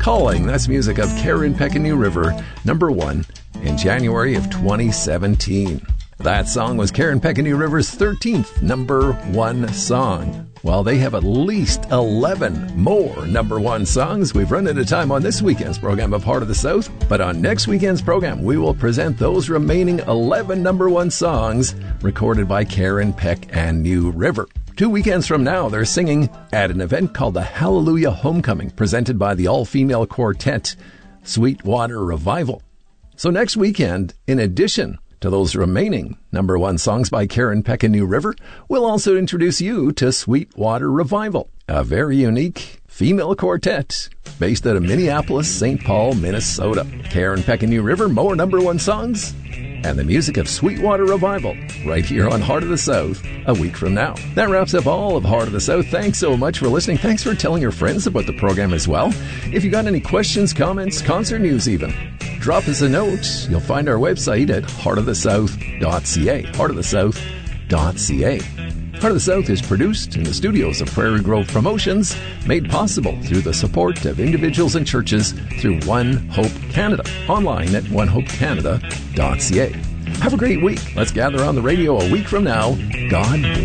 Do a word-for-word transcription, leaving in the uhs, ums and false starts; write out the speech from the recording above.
Calling. That's music of Karen Peck and New River, number one in January of twenty seventeen. That song was Karen Peck and New River's thirteenth number one song. Well, they have at least eleven more number one songs. We've run out of time on this weekend's program of Heart of the South, but on next weekend's program, we will present those remaining eleven number one songs recorded by Karen Peck and New River. Two weekends from now, they're singing at an event called the Hallelujah Homecoming, presented by the all-female quartet, Sweetwater Revival. So next weekend, in addition to those remaining number one songs by Karen Peck and New River, we'll also introduce you to Sweetwater Revival, a very unique female quartet based out of Minneapolis, Saint Paul, Minnesota. Karen Peck and New River, more number one songs, and the music of Sweetwater Revival right here on Heart of the South a week from now. That wraps up all of Heart of the South. Thanks so much for listening. Thanks for telling your friends about the program as well. If you got any questions, comments, concert news even, drop us a note. You'll find our website at heart of the south dot c a. heart of the south dot c a. Heart of the South is produced in the studios of Prairie Grove Promotions, made possible through the support of individuals and churches through One Hope Canada, online at one hope canada dot c a. Have a great week. Let's gather on the radio a week from now. God bless.